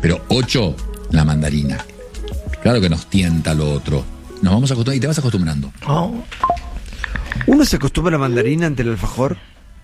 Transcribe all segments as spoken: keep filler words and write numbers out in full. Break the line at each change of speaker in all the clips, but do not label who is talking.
Pero ocho, la mandarina. Claro que nos tienta lo otro. Nos vamos a acostumbrar y te vas acostumbrando.
Oh.
¿Uno se acostumbra a la mandarina ante el alfajor?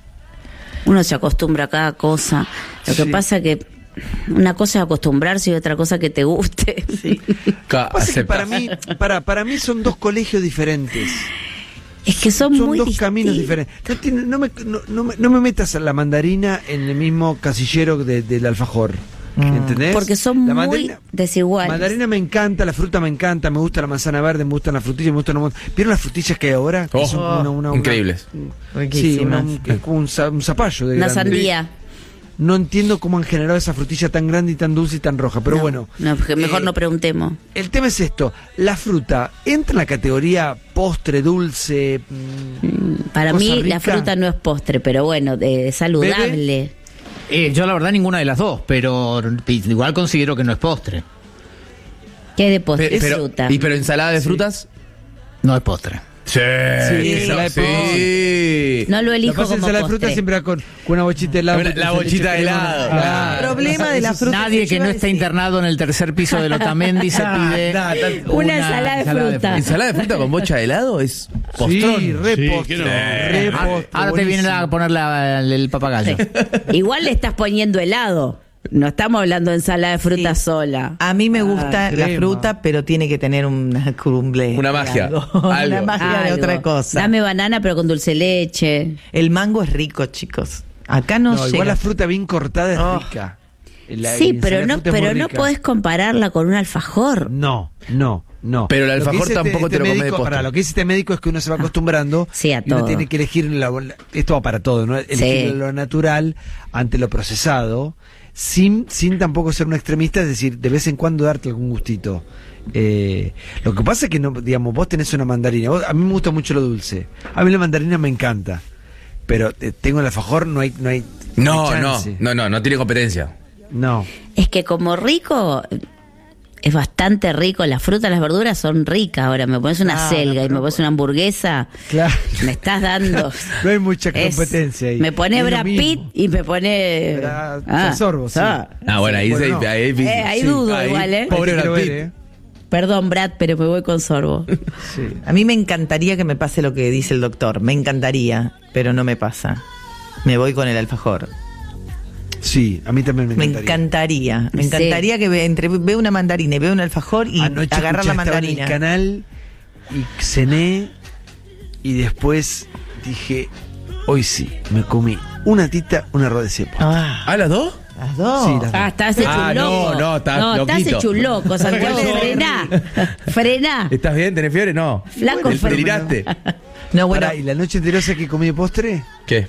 Uno se acostumbra a cada cosa. Lo
Sí.
que pasa es que una cosa es acostumbrarse y otra cosa que te guste.
Sí.
Pasa que para mí, para, para mí son dos colegios diferentes.
Es que son,
Son
muy
dos
distintos.
caminos diferentes. No, tiene- no, me, no, no me, no me metas a la mandarina en el mismo casillero de- del alfajor. ¿Entendés?
Porque son
La
muy
mandarina-
desiguales.
Mandarina me encanta, la fruta me encanta, me gusta la manzana verde, me gustan las frutillas, me gustan un montón. ¿Vieron las frutillas que hay ahora? Que
Oh,
son como una, una- una-
increíbles.
Sí,
Riquísimas.
una- un, que es como un, za- un zapallo de
Una
grande.
sandía.
No entiendo cómo han generado esa frutilla tan grande y tan dulce y tan roja, pero
No,
bueno.
No, porque mejor
eh,
no preguntemos.
El tema es esto, la fruta entra en la categoría postre, dulce. mm,
Para
cosa
mí
rica.
la fruta no es postre, pero bueno, de saludable.
Eh, yo la verdad ninguna de las dos, pero igual considero que no es postre.
¿Qué de postre?
Pe-
Es
pero,
fruta.
¿Y pero ensalada de frutas?
No es postre.
Sí,
ensalada de
sí.
No lo
La
elijo
pasa
como
ensalada de fruta
postre.
siempre va con, con una bochita de helado.
La-
con
la
dulce leche,
bochita de
crema.
helado,
Ah,
claro.
El problema de la fruta.
Nadie que no esté internado en el tercer piso de Otamendi se pide
Nah, tal-
Una ensalada de fruta.
¿Ensalada de fruta con bocha de helado? Es postrón.
Sí, re
Sí,
postre,
que no.
re
Ah,
postre,
ahora te vienen a
buenísimo.
poner la- el papagayo.
Igual le estás poniendo helado. No estamos hablando de ensalada de fruta
Sí.
sola.
A mí me gusta
Ah,
la
crema.
fruta, pero tiene que tener una crumble.
Una magia,
Algo.
algo.
Una magia de
Algo.
otra cosa.
Dame banana pero con dulce leche.
El mango es rico, chicos. Acá no,
No,
llega.
igual la fruta bien cortada es
Oh.
rica. La-
Sí,
la
pero
ensalada de
no,
fruta es muy
pero no
rica.
podés compararla con un alfajor.
No, no, no.
Pero el
Lo que
alfajor
dice
tampoco te lo come de
médico,
postre.
pará, lo que dice este médico es que uno se va acostumbrando
Sí, a
y uno
todo.
tiene que elegir la- esto va para todo, ¿no? Elegir
Sí.
lo natural ante lo procesado, sin, sin tampoco ser un extremista, es decir, de vez en cuando darte algún gustito. Eh, lo que pasa es que no, digamos, vos tenés una mandarina, vos- a mí me gusta mucho lo dulce, a mí la mandarina me encanta, pero eh, tengo el alfajor, no hay, no hay,
No,
hay
no,
chance.
no, no, no tiene competencia.
no.
Es que como rico, es bastante rico. Las frutas, las verduras son ricas. Ahora me pones una
Claro,
selga y
pero
me pones una hamburguesa.
Claro.
Me estás dando.
No hay mucha
Es-
competencia ahí.
Me pone
Es lo
Brad
mismo.
Pitt y me pone.
Bra- San Sorbo, sí.
ah.
Ah, bueno, ahí
Bueno,
se-
no.
ahí es difícil.
Eh, ahí
Sí,
dudo
ahí,
igual, ¿eh?
Pobre
Ahí te quiero
Brad
ver,
Pitt.
¿eh?
Perdón, Brad, pero me voy con sorbo.
Sí.
A mí me encantaría que me pase lo que dice el doctor. Me encantaría, pero no me pasa. Me voy con el alfajor.
Sí, a mí también me
Me
encantaría.
encantaría. Me
Sí.
encantaría que ve- entre veo una mandarina y veo un alfajor y
Anoche
agarrar
escuché,
la
estaba en
mandarina.
el canal y cené y después dije, hoy sí, me comí una tita, una rodecía.
Ah,
¿Ah, las dos?
las dos.
Sí, las
Ah, estás hecho
Ah,
un
no,
loco.
no, estás
estás
loquito.
hecho un loco, Santiago. Frená. Frená.
¿Estás bien? ¿Tenés fiebre? No.
Flaco,
¿Te
fre-
deliraste?
No, bueno.
Pará, ¿y la noche anterior sé que comí de postre?
¿Qué?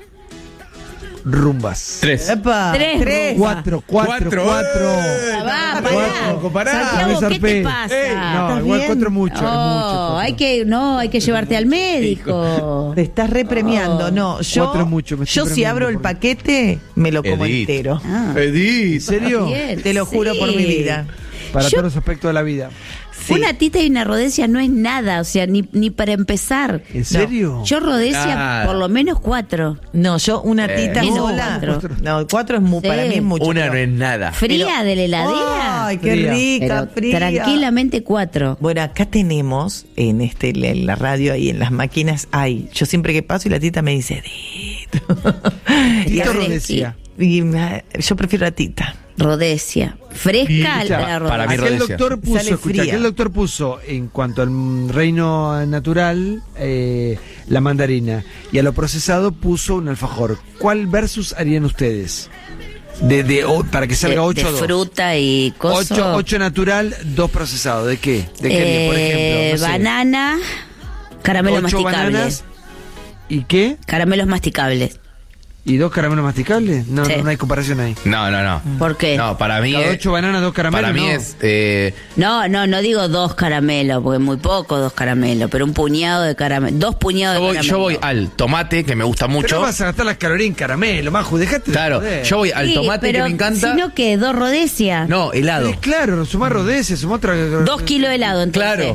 Rumbas.
Tres.
Epa,
Tres.
tres.
Cuatro, cuatro,
Cuatro.
cuatro.
Ah, va,
Cuatro,
pará.
compará.
Santiago,
Me
¿qué
zarpé.
te pasa?
Ey, no,
¿Estás
igual
bien?
cuatro es mucho, es
Oh,
mucho. cuatro.
hay que, no, hay que llevarte al médico.
Te estás repremiando. No, yo,
Cuatro es mucho, me estoy
yo si
premiando
abro el
por-
paquete, me lo como
Edith.
entero.
Ah,
Edith.
¿En serio?
bien,
Te lo juro
sí.
por mi vida.
Para
Yo-
todos los aspectos de la vida.
Sí.
Una tita y una rodesia no es nada, o sea, ni, ni para empezar.
¿En serio?
Yo rodesia
Nada.
por lo menos cuatro.
No, yo una
Eh.
tita
No,
sola.
cuatro.
No, cuatro es muy,
Sí.
para mí es mucho.
Una
pero-
no es nada.
Fría
Pero-
de la heladera.
Ay, qué
Fría.
rica,
Pero
fría.
tranquilamente cuatro.
Bueno, acá tenemos en este en la radio y en las máquinas hay. Yo siempre que paso y la tita me dice Edith. y,
Tita
así-
rodesia.
y me- yo prefiero la tita.
Rodesia. Fresca
Y-
la rodesia.
para mí
Aquel
rodesia.
doctor puso,
Sale
escucha,
fría.
aquel doctor puso en cuanto al mm, reino natural eh, la mandarina y a lo procesado puso un alfajor. ¿Cuál versus harían ustedes? De, de, o- para que salga
de,
ocho
de
a dos.
fruta y coso.
ocho, ocho natural, dos procesado. ¿De qué? ¿De qué harían, por ejemplo?
Eh,
No sé,
banana, caramelos
ocho
masticables.
bananas. ¿Y qué?
Caramelos masticables.
¿Y dos caramelos masticables? No,
Sí.
no, no hay comparación ahí.
No, no, no.
¿Por qué?
No, para mí
Cada
es.
ocho bananas, dos caramelos.
Para mí
no.
es. eh,
No, no, no digo dos caramelos, porque muy poco dos caramelos, pero un puñado de caramelos. Dos puñados
yo,
de
voy,
caramelos.
yo voy al tomate, que me gusta
Pero
mucho.
no vas a gastar las calorías en caramelo, Maju, dejate de
Claro,
joder.
yo voy al
Sí,
tomate que
pero
me encanta.
Sino que dos rodesias.
No, helado.
Eh, claro, sumá rodeces, sumá otra.
Dos kilos de helado, entonces.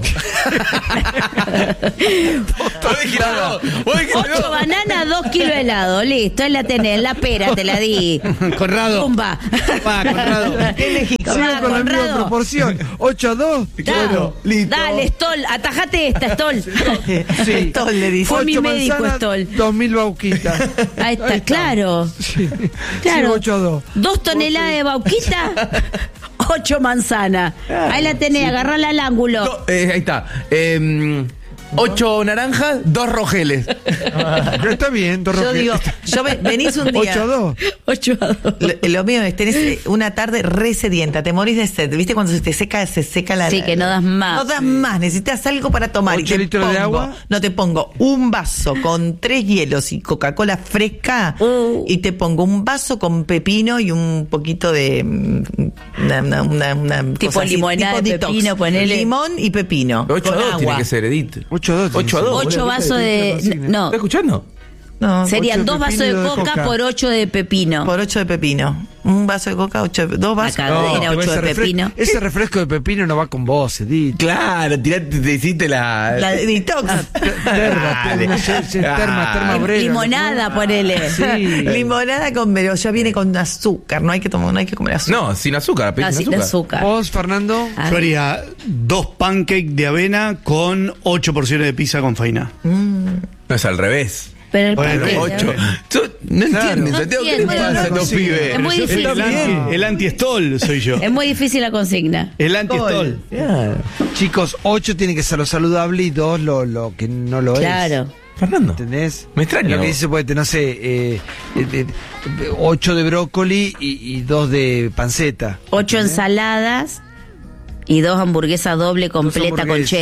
Claro. Vos dijiste no, vos dijiste
Ocho
no.
bananas, dos kilos de helado. Listo, es la tenés, la pera, te la di.
Conrado.
Tumba.
Va, Conrado.
Elegí.
Sigo
Tomá,
con la misma
Conrado.
proporción. ocho a dos.
Da,
listo.
Dale, Stoll, atajate esta, Stoll.
Sí.
Todo le dice.
Fue mi
ocho
médico,
manzanas,
Stoll.
dos mil bauquitas.
Ahí está, claro.
Sí.
Claro.
Sí, ocho a dos.
Dos toneladas de bauquita, ocho manzanas. Ahí la tenés, agarrala al ángulo.
No, eh, ahí está. Eh, ocho naranjas, dos rogeles.
Pero está bien, dos
Yo
roques.
digo, yo ve- venís un día.
ocho a dos.
Ocho a dos.
Lo, lo mío es, tenés eh, una tarde re sedienta, te morís de sed. ¿Viste cuando se te seca, se seca la...
Sí, que no das más.
No das más, necesitas algo para tomar. Y
¿Ocho
te
litros de
pongo-
agua?
No, te pongo un vaso con tres hielos y Coca-Cola fresca
Uh.
y te pongo un vaso con pepino y un poquito de... mm, Una, una, una, una
Tipo
cosa así,
limonada de
detox.
pepino, ponele.
Limón y pepino.
ocho a
con
dos tiene
agua.
que ser, Edith.
ocho a dos.
ocho a dos.
Ocho
boludo.
vasos de. No,
¿Estás escuchando?
No,
serían
ocho
dos
de
vasos
pepino
de
y dos de
coca,
coca.
por ocho de pepino.
por ocho de pepino. Un vaso de coca, ocho de, dos vasos.
Acá.
No,
Era
pero
ocho
ese
de
refresco-
pepino.
Ese refresco de pepino no va con vos, Edith.
Claro, tirate, te hiciste la.
La de detox.
Terma, terma, se- se- terma, terma brera.
Limonada, ponele.
Sí.
Limonada con pero ya viene con azúcar, no hay que tomar, no hay que comer azúcar.
No, sin azúcar,
No,
pedís
sí,
sin
de
azúcar.
azúcar.
Vos, Fernando.
Ah.
Yo haría dos pancakes de avena con ocho porciones de pizza con faina.
No es al revés.
Pero el
Bueno,
paquete-
Ocho. Yo- no
Claro.
entienden,
No
Santiago, ¿qué le
entiendo.
pasa a estos
Sí.
pibes?
Es muy
Yo soy
difícil.
el anti- el anti-stol soy yo.
Es muy difícil la consigna.
El anti-stol.
Chicos, ocho tiene que ser lo saludable y dos lo, lo que no lo es.
Claro.
Fernando.
¿Entendés?
Me extraña.
Lo que dice, pues, no sé, eh, eh, eh, ocho de brócoli y, y dos de panceta.
Ocho ensaladas y dos hamburguesas doble completa con
hamburguesas.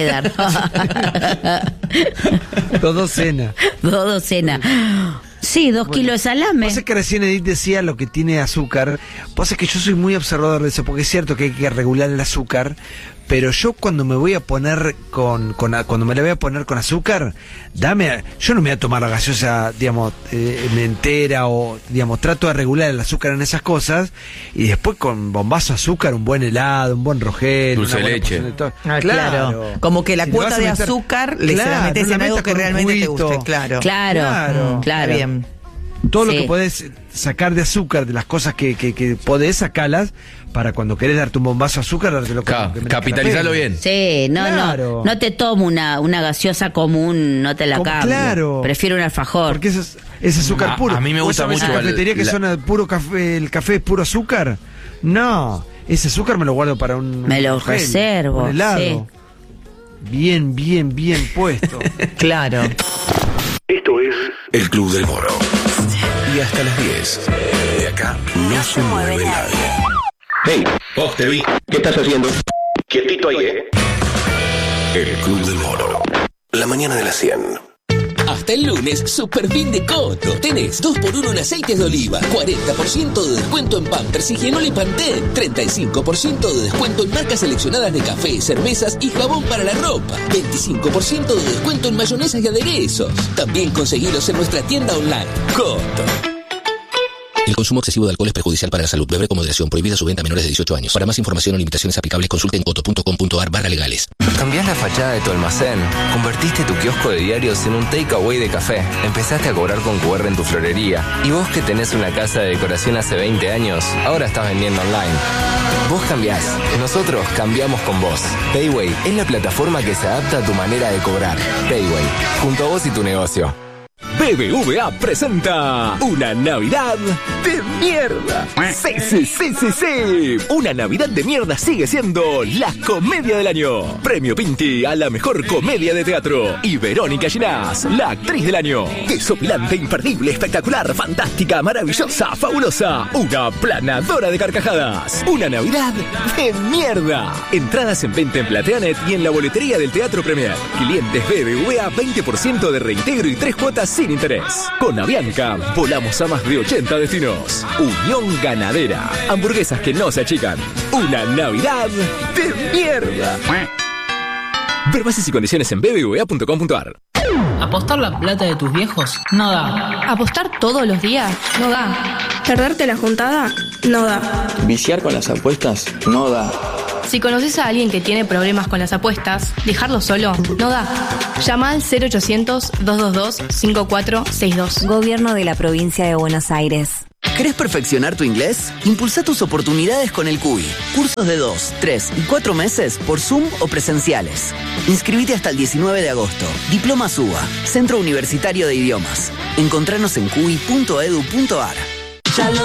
cheddar.
Dos docenas.
Dos docenas. Sí, dos kilos de salame.
Pasa que recién Edith decía lo que tiene azúcar. Pasa que yo soy muy observador de eso, porque es cierto que hay que regular el azúcar, pero yo cuando me voy a poner con, con a- cuando me la voy a poner con azúcar, dame, a- yo no me voy a tomar la gaseosa, digamos, eh, entera o, digamos, trato de regular el azúcar en esas cosas y después con bombazo de azúcar, un buen helado, un buen rogel,
Dulce
una buena
leche.
porción de todo.
Ah, claro. Como que la
Si le
cuota
vas a
de
meter-
azúcar le se la
Claro,
metes
no la
en algo
metas
que
con un
realmente te
juguito.
guste, claro.
Claro,
Claro.
claro.
Está bien.
Todo
Sí.
lo que podés sacar de azúcar, de las cosas que, que, que podés sacarlas, para cuando querés darte un bombazo de azúcar, dártelo con
Ca-
que metas
capitalizalo
caramelo.
bien.
Sí, no,
Claro.
no. No te tomo una, una gaseosa común, no te la
Como-
cambio.
claro.
Prefiero un alfajor.
Porque ese es, es azúcar
A-
puro.
a mí me
¿Vos
gusta
sabés
mucho
en
el-
cafetería que
la-
suena puro café, el café es puro azúcar? No, ese azúcar me lo guardo para un
Me lo
un gel,
reservo,
un helado. Bien, bien, bien puesto.
Claro.
Esto es El Club del Moro. Y hasta las diez. De acá no se mueve nadie. Hey, vos te vi. ¿Qué estás haciendo? Quietito ahí, ¿eh? El Club del Moro. La mañana de las cien.
Hasta el lunes, Super Fin de Coto. Tenés dos por uno en aceites de oliva, cuarenta por ciento de descuento en Pampers, Higienol y Pantene, treinta y cinco por ciento de descuento en marcas seleccionadas de café, cervezas y jabón para la ropa, veinticinco por ciento de descuento en mayonesas y aderezos. También conseguilos en nuestra tienda online, Coto. El consumo excesivo de alcohol es perjudicial para la salud. Beber con moderación. Prohibida su venta a menores de dieciocho años. Para más información o limitaciones aplicables, consulte en coto punto com punto ar barra legales.
Cambiás la fachada de tu almacén, convertiste tu kiosco de diarios en un takeaway de café, empezaste a cobrar con cu erre en tu florería, y vos que tenés una casa de decoración hace veinte años, ahora estás vendiendo online. Vos cambiás, nosotros cambiamos con vos. Payway es la plataforma que se adapta a tu manera de cobrar. Payway, junto a vos y tu negocio.
B B V A presenta una Navidad de mierda. Sí, sí, sí, sí, sí. Una Navidad de mierda sigue siendo la comedia del año. Premio Pinti a la mejor comedia de teatro. Y Verónica Ginás, la actriz del año. Desopilante, imperdible, espectacular, fantástica, maravillosa, fabulosa. Una planadora de carcajadas. Una Navidad de mierda. Entradas en venta en Plateanet y en la boletería del Teatro Premier. Clientes B B V A, veinte por ciento de reintegro y tres cuotas sin interés. Con Avianca volamos a más de ochenta destinos. Unión Ganadera. Hamburguesas que no se achican. Una Navidad de mierda. Ver bases y condiciones en b b v a punto com punto ar.
¿Apostar la plata de tus viejos? No da.
¿Apostar todos los días? No da. ¿Perderte la juntada? No da.
Viciar con las apuestas no da.
Si conoces a alguien que tiene problemas con las apuestas, dejarlo solo no da. Llama al cero ochocientos, dos dos dos, cinco cuatro seis dos.
Gobierno de la Provincia de Buenos Aires.
¿Querés perfeccionar tu inglés? Impulsa tus oportunidades con el CUI. Cursos de dos, tres y cuatro meses por Zoom o presenciales. Inscribite hasta el diecinueve de agosto. Diploma SUBA, Centro Universitario de Idiomas. Encontranos en cui punto edu punto ar.
Ya lo